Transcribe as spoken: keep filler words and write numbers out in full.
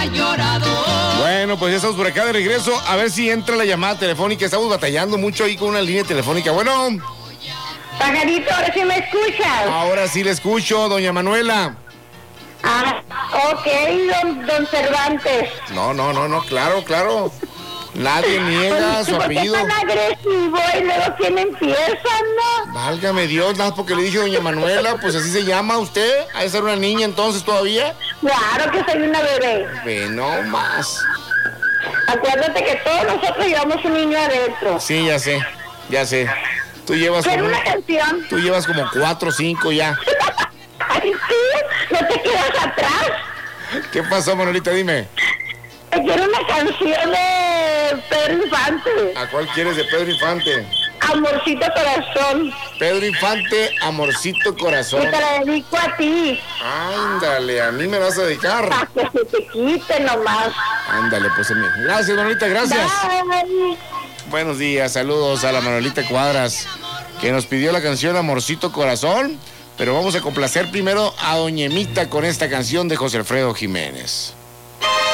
ha llorado. Bueno, pues ya estamos por acá de regreso. A ver si entra la llamada telefónica. Estamos batallando mucho ahí con una línea telefónica. Bueno. Pajarito, ahora sí me escuchas. Ahora sí le escucho, doña Manuela. Ah, ok, don, don Cervantes. No, no, no, no, claro, claro. Nadie niega su apellido. ¿Por qué tan agresivo y luego quién empieza, no? Válgame Dios, nada porque le dije doña Manuela, pues así se llama usted. ¿Ha de ser una niña entonces todavía? Claro que soy una bebé. Ve, no más. Acuérdate que todos nosotros llevamos un niño adentro. Sí, ya sé, ya sé. Tú llevas ¿Quiero como... una canción? Tú llevas como cuatro o cinco ya. Ay, sí, no te quedas atrás. ¿Qué pasó, Manuelita? Dime. Quiero una canción de Pedro Infante. ¿A cuál quieres de Pedro Infante? Amorcito corazón. Pedro Infante, Amorcito corazón. Y te la dedico a ti. Ándale, a mí me vas a dedicar. Para que se te quite nomás. Ándale, pues a mí. Gracias, Manuelita, gracias. Bye. Buenos días, saludos a la Manuelita Cuadras, que nos pidió la canción Amorcito Corazón, pero vamos a complacer primero a Doña Emita con esta canción de José Alfredo Jiménez.